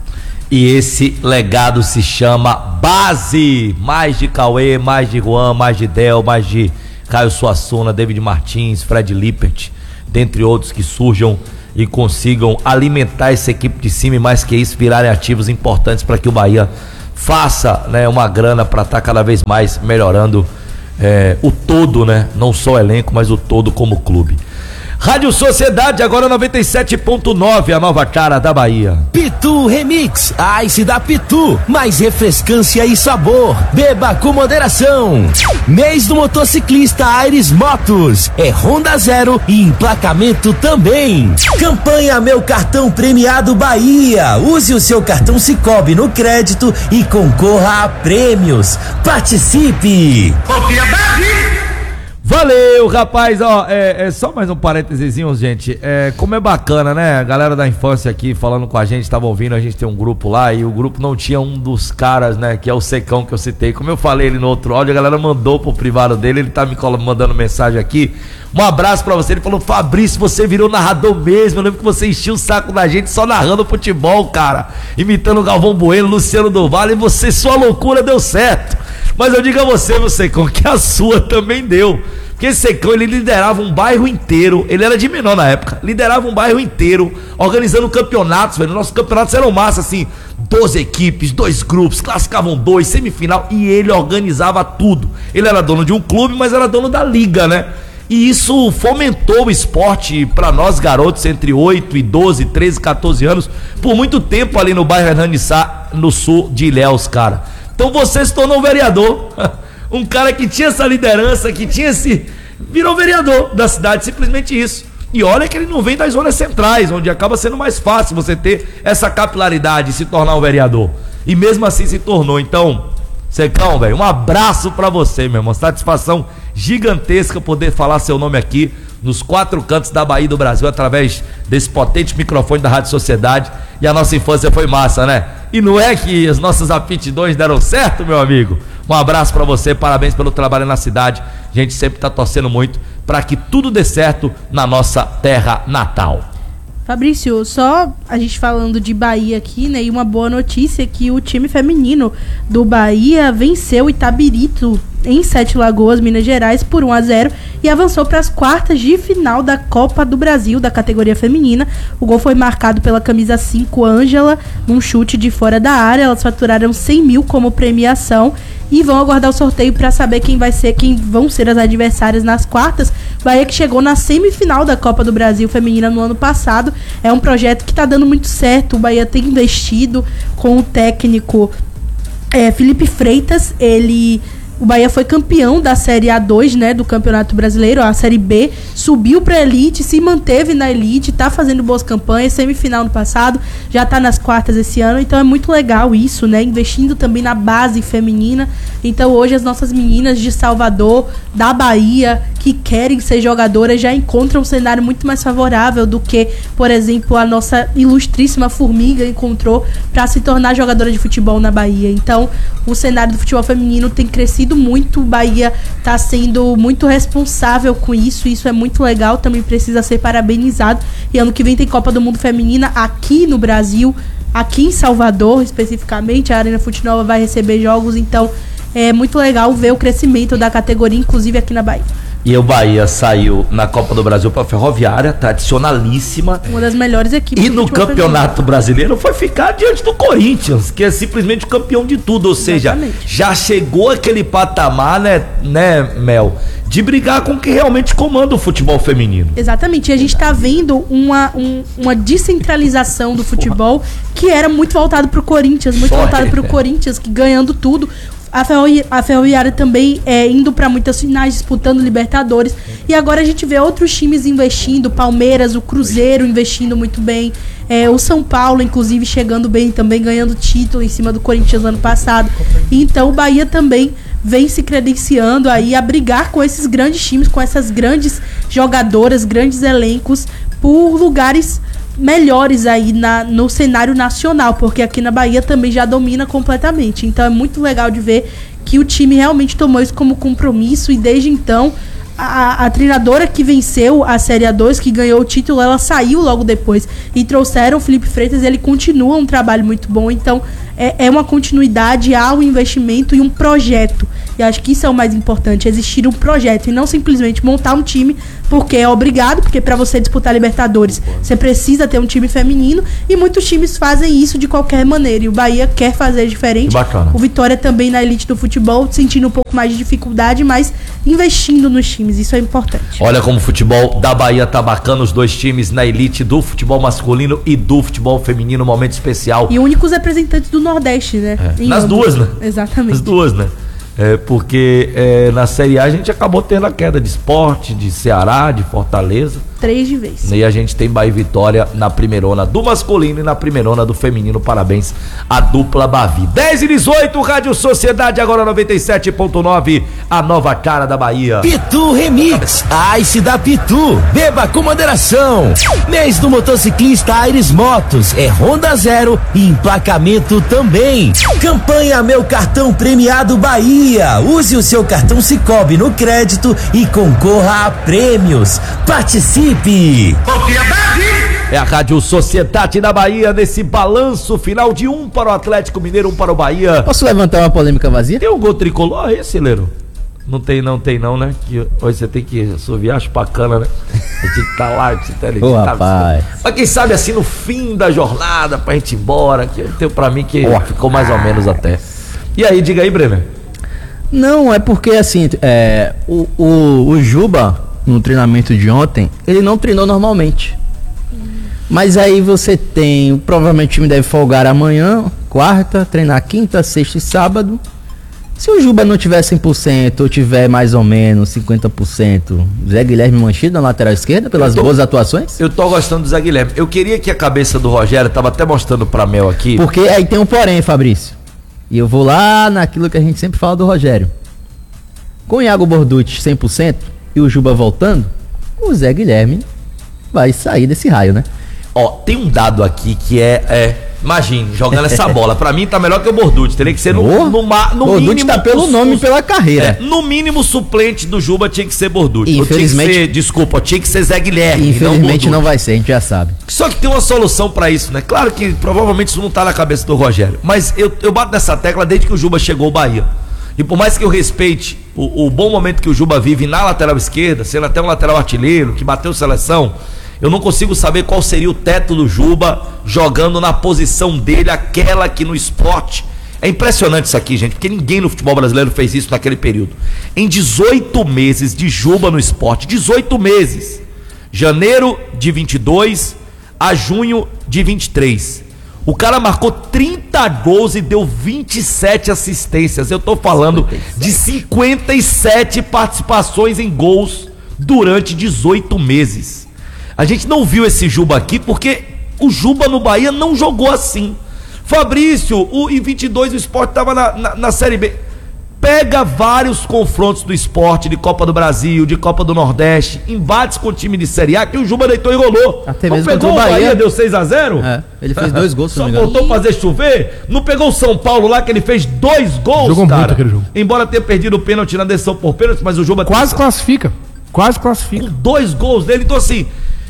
E esse legado se chama base. Mais de Cauê, mais de Juan, mais de Del, mais de Caio Suassuna, David Martins, Fred Lippert, dentre outros que surjam e consigam alimentar essa equipe de cima e, mais que isso, virarem ativos importantes para que o Bahia faça, né, uma grana para estar tá cada vez mais melhorando é, o todo, né? Não só o elenco, mas o todo como clube. Rádio Sociedade, agora noventa e sete ponto nove, a nova cara da Bahia. Pitu Remix, a Ice da Pitu, mais refrescância e sabor. Beba com moderação. Mês do motociclista Aires Motos, é Honda Zero e emplacamento também. Campanha Meu Cartão Premiado Bahia. Use o seu cartão Sicoob no crédito e concorra a prêmios. Participe! Valeu, rapaz, ó, é, é só mais um parêntesezinho, gente, é, como é bacana, né, a galera da infância aqui falando com a gente, tava ouvindo, a gente tem um grupo lá, e o grupo não tinha um dos caras, né, que é o Secão que eu citei, como eu falei ele no outro áudio, a galera mandou pro privado dele, ele tá me mandando mensagem aqui, um abraço pra você, ele falou: Fabrício, você virou narrador mesmo, eu lembro que você enchia o saco da gente só narrando futebol, cara, imitando o Galvão Bueno, Luciano do Vale, e você, sua loucura deu certo. Mas eu digo a você, meu Secão, que a sua também deu. Porque esse Secão, ele liderava um bairro inteiro, ele era de menor na época, liderava um bairro inteiro, organizando campeonatos, velho. Nossos campeonatos eram massa, assim, doze equipes, dois grupos, classificavam dois, semifinal, e ele organizava tudo. Ele era dono de um clube, mas era dono da liga, né? E isso fomentou o esporte para nós garotos entre oito e doze, treze, catorze anos, por muito tempo ali no bairro Hernani Sá, no sul de Ilhéus, cara. Então você se tornou um vereador, um cara que tinha essa liderança, que tinha esse... virou vereador da cidade, simplesmente isso. E olha que ele não vem das zonas centrais, onde acaba sendo mais fácil você ter essa capilaridade e se tornar um vereador. E mesmo assim se tornou. Então, Secão, velho, um abraço pra você, meu irmão. Satisfação gigantesca poder falar seu nome aqui nos quatro cantos da Bahia e do Brasil, através desse potente microfone da Rádio Sociedade. E a nossa infância foi massa, né? E não é que as nossas aptidões deram certo, meu amigo? Um abraço pra você, parabéns pelo trabalho na cidade. A gente sempre tá torcendo muito para que tudo dê certo na nossa terra natal. Fabrício, só a gente falando de Bahia aqui, né? E uma boa notícia que o time feminino do Bahia venceu o Itabirito em Sete Lagoas, Minas Gerais, por um a zero e avançou para as quartas de final da Copa do Brasil, da categoria feminina. O gol foi marcado pela camisa cinco, Ângela, num chute de fora da área. Elas faturaram cem mil como premiação e vão aguardar o sorteio para saber quem vai ser, quem vão ser as adversárias nas quartas. Bahia que chegou na semifinal da Copa do Brasil feminina no ano passado. É um projeto que está dando muito certo. O Bahia tem investido com o técnico é, Felipe Freitas. Ele... O Bahia foi campeão da Série A dois, né, do Campeonato Brasileiro, a Série B, subiu para a Elite, se manteve na Elite, tá fazendo boas campanhas, semifinal no passado, já tá nas quartas esse ano, então é muito legal isso, né, investindo também na base feminina. Então hoje as nossas meninas de Salvador, da Bahia, que querem ser jogadoras, já encontram um cenário muito mais favorável do que, por exemplo, a nossa ilustríssima Formiga encontrou para se tornar jogadora de futebol na Bahia. Então o cenário do futebol feminino tem crescido muito, o Bahia está sendo muito responsável com isso, isso é muito legal, também precisa ser parabenizado. E ano que vem tem Copa do Mundo Feminina aqui no Brasil, aqui em Salvador especificamente, a Arena Fonte Nova vai receber jogos, então é muito legal ver o crescimento da categoria, inclusive aqui na Bahia. E o Bahia saiu na Copa do Brasil para a Ferroviária, tradicionalíssima. Uma das melhores equipes. E no Campeonato Brasileiro foi ficar diante do Corinthians, que é simplesmente o campeão de tudo. Ou Exatamente. seja, já chegou aquele patamar, né, né, Mel, de brigar com quem realmente comanda o futebol feminino. Exatamente. E a gente está vendo uma, um, uma descentralização do futebol que era muito voltado para o Corinthians, muito Foi. voltado para o Corinthians, que ganhando tudo. A, Ferrovi- a Ferroviária também é, indo para muitas finais, disputando Libertadores. E agora a gente vê outros times investindo, Palmeiras, o Cruzeiro investindo muito bem, é, o São Paulo, inclusive, chegando bem também, ganhando título em cima do Corinthians ano passado. E então o Bahia também vem se credenciando aí a brigar com esses grandes times, com essas grandes jogadoras, grandes elencos, por lugares melhores aí na, no cenário nacional, porque aqui na Bahia também já domina completamente. Então é muito legal de ver que o time realmente tomou isso como compromisso e desde então a, a treinadora que venceu a Série A dois, que ganhou o título, ela saiu logo depois e trouxeram o Felipe Freitas. Ele continua um trabalho muito bom, então é, é uma continuidade, há um investimento e um projeto. E acho que isso é o mais importante, existir um projeto e não simplesmente montar um time porque é obrigado, porque para você disputar Libertadores você precisa ter um time feminino, e muitos times fazem isso de qualquer maneira, e o Bahia quer fazer diferente. Bacana. O Vitória também na elite do futebol, sentindo um pouco mais de dificuldade, mas investindo nos times, isso é importante. Olha como o futebol da Bahia tá bacana, os dois times na elite do futebol masculino e do futebol feminino, um momento especial. E únicos representantes do Nordeste, né? É. Nas ambos. duas, né? Exatamente. Nas duas, né? É, porque é, na Série A a gente acabou tendo a queda de Sport, de Ceará, de Fortaleza. Três de vez. E a gente tem Bahia e Vitória na primeirona do masculino e na primeirona do feminino. Parabéns à dupla Bavi. dez e dezoito, Rádio Sociedade, agora noventa e sete ponto nove, a nova cara da Bahia. Pitu Remix, Ice da Pitu, beba com moderação. Mês do motociclista Aires Motos, é Honda Zero e emplacamento também. Campanha Meu Cartão Premiado Bahia, use o seu cartão Sicoob no crédito e concorra a prêmios. Participe. É a Rádio Sociedade da Bahia nesse balanço final de um para o Atlético Mineiro, um para o Bahia. Posso levantar uma polêmica vazia? Tem um gol tricolor esse, Leiro? Não tem não, tem não, né? Que hoje você tem que assoviar, acho bacana, né? A gente tá lá, você tá ali. Ô, rapaz. Mas quem sabe assim no fim da jornada pra gente ir embora, que tem pra mim que oh, ficou mais ou menos até. E aí, diga aí, Brenner. Não, é porque assim, é, o, o, o Juba, no treinamento de ontem, ele não treinou normalmente. Mas aí você tem, provavelmente o time deve folgar amanhã, quarta, treinar quinta, sexta e sábado. Se o Juba não tiver cem por cento ou tiver mais ou menos cinquenta por cento, Zé Guilherme mantido na lateral esquerda pelas tô, boas atuações? Eu tô gostando do Zé Guilherme. Eu queria que a cabeça do Rogério, tava até mostrando pra Mel aqui. Porque aí tem um porém, Fabrício. E eu vou lá naquilo que a gente sempre fala do Rogério. Com o Iago Borducci cem por cento e o Juba voltando, o Zé Guilherme vai sair desse raio, né? Ó, tem um dado aqui que é, é imagine, jogando essa bola, pra mim tá melhor que o Borducci, teria que ser no, oh, no, no, no Borducci mínimo... tá pelo nome e pela carreira. É, no mínimo suplente do Juba tinha que ser Borducci. Infelizmente... Tinha que ser, desculpa, tinha que ser Zé Guilherme. Infelizmente não, não vai ser, a gente já sabe. Só que tem uma solução pra isso, né? Claro que provavelmente isso não tá na cabeça do Rogério, mas eu, eu bato nessa tecla desde que o Juba chegou ao Bahia. E por mais que eu respeite o, o bom momento que o Juba vive na lateral esquerda, sendo até um lateral artilheiro, que bateu seleção, eu não consigo saber qual seria o teto do Juba jogando na posição dele, aquela que no esporte... É impressionante isso aqui, gente, porque ninguém no futebol brasileiro fez isso naquele período. Em dezoito meses de Juba no esporte, dezoito meses, janeiro de vinte e dois a junho de vinte e três... O cara marcou trinta gols e deu vinte e sete assistências. Eu tô falando de cinquenta e sete participações em gols durante dezoito meses. A gente não viu esse Juba aqui porque o Juba no Bahia não jogou assim. Fabrício, o, em vinte e dois o Sport tava na, na, na Série B. Pega vários confrontos do Sport, de Copa do Brasil, de Copa do Nordeste, embates com o time de Série A, que o Juba deitou e rolou. Até não mesmo pegou o Bahia, Bahia, deu seis a zero? É, ele fez dois gols, se Só voltou a fazer chover. Não pegou o São Paulo lá, que ele fez dois gols, jogou cara. Muito aquele jogo. Embora tenha perdido o pênalti na decisão por pênalti, mas o Juba... Quase tem... classifica, quase classifica. Com dois gols dele, então assim,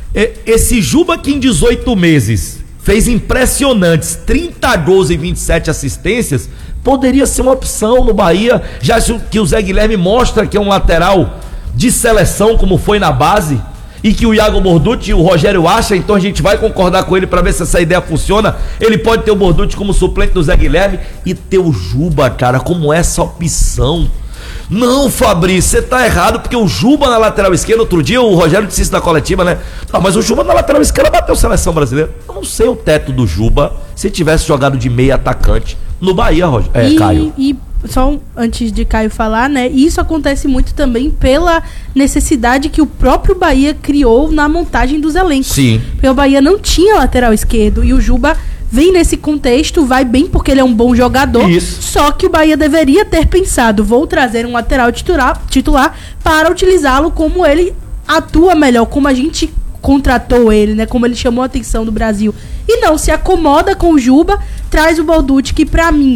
esse Juba que em dezoito meses fez impressionantes trinta gols e vinte e sete assistências... Poderia ser uma opção no Bahia, já que o Zé Guilherme mostra que é um lateral de seleção, como foi na base, e que o Iago Borducci e o Rogério acha, então a gente vai concordar com ele para ver se essa ideia funciona. Ele pode ter o Borducci como suplente do Zé Guilherme e ter o Juba, cara, como essa opção. Não, Fabrício, você tá errado, porque o Juba na lateral esquerda, outro dia o Rogério disse isso na coletiva, né? Não, mas o Juba na lateral esquerda bateu a seleção brasileira. Eu não sei o teto do Juba se tivesse jogado de meia atacante no Bahia, Roger. É, e, Caio. E só um, antes de Caio falar, né? Isso acontece muito também pela necessidade que o próprio Bahia criou na montagem dos elencos. Sim. Porque o Bahia não tinha lateral esquerdo e o Juba vem nesse contexto, vai bem porque ele é um bom jogador. Isso. Só que o Bahia deveria ter pensado, vou trazer um lateral titular, titular para utilizá-lo como ele atua melhor, como a gente contratou ele, né? Como ele chamou a atenção do Brasil. E não se acomoda com o Juba, traz o Borducci, que pra mim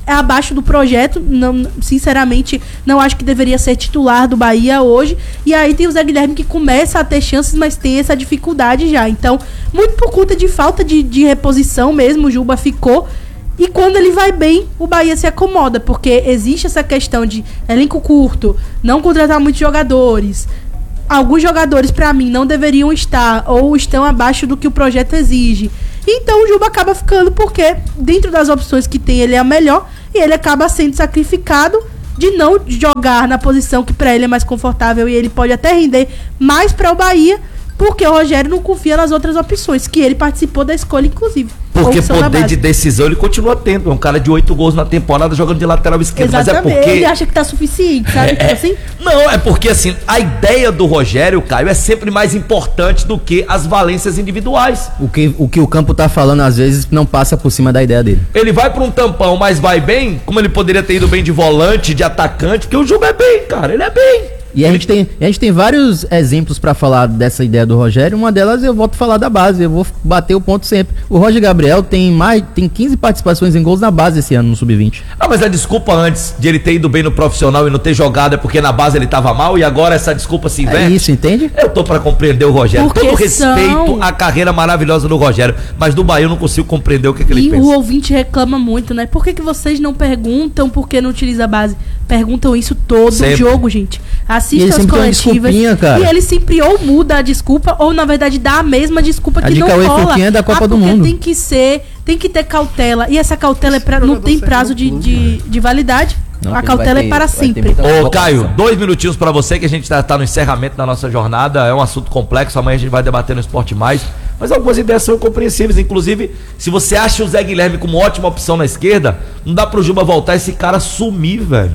é abaixo do projeto, não, sinceramente não acho que deveria ser titular do Bahia hoje, e aí tem o Zé Guilherme que começa a ter chances, mas tem essa dificuldade já, então muito por conta de falta de, de reposição mesmo, o Juba ficou, e quando ele vai bem, o Bahia se acomoda, porque existe essa questão de elenco curto, não contratar muitos jogadores, alguns jogadores pra mim não deveriam estar, ou estão abaixo do que o projeto exige. Então o Juba acaba ficando porque dentro das opções que tem ele é a melhor e ele acaba sendo sacrificado de não jogar na posição que para ele é mais confortável e ele pode até render mais para o Bahia porque o Rogério não confia nas outras opções que ele participou da escolha inclusive. Porque poder de decisão ele continua tendo. É um cara de oito gols na temporada jogando de lateral esquerdo. Exatamente. Mas é porque... ele acha que tá suficiente, sabe? É, tipo assim? Não, é porque assim, a ideia do Rogério, Caio, é sempre mais importante do que as valências individuais. O que o, que o campo tá falando, às vezes, não passa por cima da ideia dele. Ele vai pra um tampão, mas vai bem, como ele poderia ter ido bem de volante, de atacante, porque o Juba é bem, cara, ele é bem. E a gente tem, a gente tem vários exemplos pra falar dessa ideia do Rogério. Uma delas eu volto a falar da base. Eu vou bater o ponto sempre. O Roger Gabriel tem mais, tem quinze participações em gols na base esse ano no sub vinte. Ah, mas a desculpa antes de ele ter ido bem no profissional e não ter jogado é porque na base ele tava mal e agora essa desculpa se inverte. É isso, entende? Eu tô pra compreender o Rogério. Porque Todo são... respeito à carreira maravilhosa do Rogério, mas do Bahia eu não consigo compreender o que, que ele e pensa. E o ouvinte reclama muito, né? Por que, que vocês não perguntam por que não utiliza a base? Perguntam isso todo Sempre. jogo, gente. Assista as coletivas. Cara. E ele sempre ou muda a desculpa ou na verdade dá a mesma desculpa a que não rola. É da Copa ah, do Mundo. Tem que ser, tem que ter cautela. E essa cautela é pra, não tem prazo de, de, de validade. Não, a cautela ter, é para sempre. Ô Caio, dois minutinhos pra você que a gente tá, tá no encerramento da nossa jornada. É um assunto complexo, amanhã a gente vai debater no Esporte Mais. Mas algumas ideias são compreensíveis. Inclusive, se você acha o Zé Guilherme como ótima opção na esquerda, não dá pro Juba voltar esse cara sumir, velho.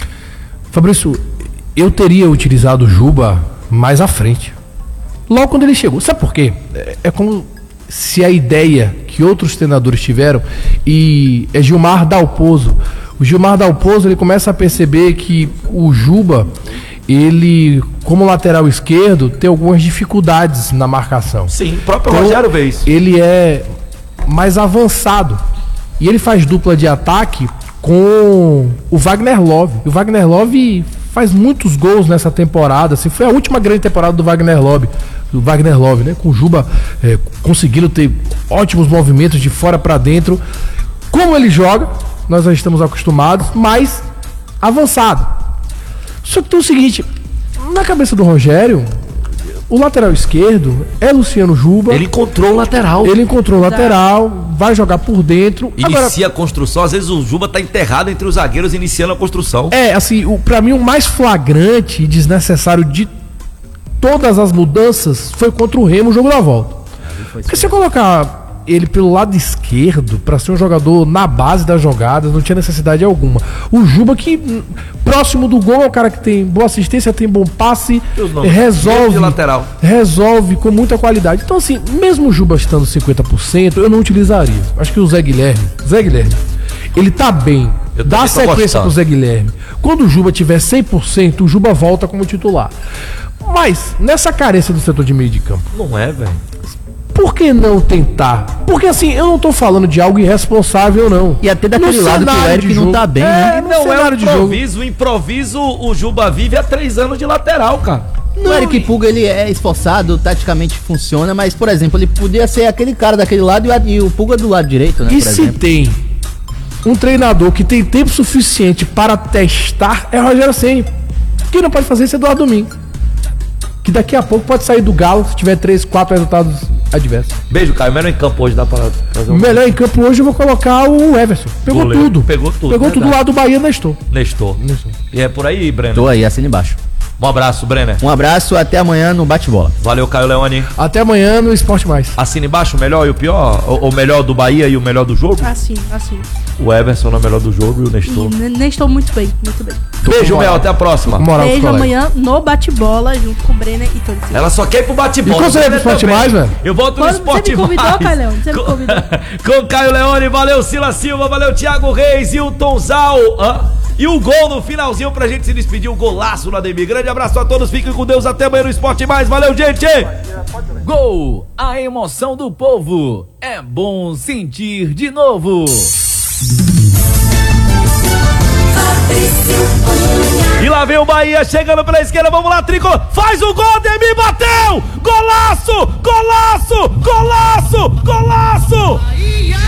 Fabrício, eu teria utilizado o Juba mais à frente. Logo quando ele chegou. Sabe por quê? É, é como se a ideia que outros treinadores tiveram, e é Gilmar Dalpozo. O Gilmar Dalpozo, ele começa a perceber que o Juba, ele, como lateral esquerdo, tem algumas dificuldades na marcação. Sim, o próprio então, Rogério vê isso. Ele é mais avançado. E ele faz dupla de ataque com o Wagner Love. O Wagner Love faz muitos gols nessa temporada. Assim, foi a última grande temporada do Wagner Love, do Wagner Love, né? Com o Juba é, conseguindo ter ótimos movimentos de fora para dentro. Como ele joga, nós já estamos acostumados, mas avançado. Só que tem o seguinte, na cabeça do Rogério, o lateral esquerdo é Luciano Juba. Ele encontrou o lateral. Ele encontrou o lateral, vai jogar por dentro. Inicia Agora, a construção, às vezes o Juba tá enterrado entre os zagueiros iniciando a construção. É, assim, o, pra mim o mais flagrante e desnecessário de todas as mudanças foi contra o Remo, o jogo da volta. Porque se eu colocar ele pelo lado esquerdo para ser um jogador na base das jogadas, não tinha necessidade alguma. O Juba, que próximo do gol, é o cara que tem boa assistência, tem bom passe, resolve lateral. resolve com muita qualidade. Então assim, mesmo o Juba estando cinquenta por cento, eu não utilizaria. Acho que o Zé Guilherme, Zé Guilherme, ele tá bem, dá sequência pro Zé Guilherme. Quando o Juba tiver cem por cento, o Juba volta como titular. Mas, nessa carência do setor de meio de campo, não é, velho. Por que não tentar? Porque assim, eu não tô falando de algo irresponsável, não. E até daquele lado que o Eric não tá bem, é, né? Não é o improviso, o improviso o Juba vive há três anos de lateral, cara. Não, o Eric Puga, ele é esforçado, taticamente funciona, mas, por exemplo, ele podia ser aquele cara daquele lado e, e o Puga do lado direito, né? E por se exemplo. tem um treinador que tem tempo suficiente para testar, é Rogério Ceni. Quem não pode fazer isso é Eduardo Domingues. Que daqui a pouco pode sair do Galo se tiver três, quatro resultados adversos. Beijo, Caio. Melhor em campo hoje dá pra fazer um... Melhor em campo hoje eu vou colocar o Everson. Pegou Goleiro. tudo. Pegou tudo. Pegou tudo lá do Bahia, Nestor. Nestor. Nestor. E é por aí, Brenner? Tô aí, assina embaixo. Um abraço, Brenner. Um abraço, até amanhã no Bate-Bola. Valeu, Caio Leone. Até amanhã no Esporte Mais. Assina embaixo o melhor e o pior? O, o melhor do Bahia e o melhor do jogo? Assim, assim. O Everson é o melhor do jogo e o Nestor. E Nestor muito bem, muito bem. Beijo, Mel, até a próxima. Beijo amanhã no Bate-Bola, junto com o Brenner e Tony. Ela só quer ir pro Bate-Bola. E quando você vai pro Esporte Mais, velho? Eu volto no Esporte Mais. Você me convidou, Caio Leone? Você me convidou. Com Caio Leone, valeu Sila Silva, valeu Thiago Reis, Hilton Zal. Hã? E o gol no finalzinho pra gente se despedir, o golaço no Ademir. Grande abraço a todos, fiquem com Deus, até amanhã no Esporte Mais. Valeu, gente! Gol! A emoção do povo. É bom sentir de novo. E lá vem o Bahia chegando pela esquerda, vamos lá, Tricolor, faz o gol, Demi bateu, golaço, golaço, golaço, golaço.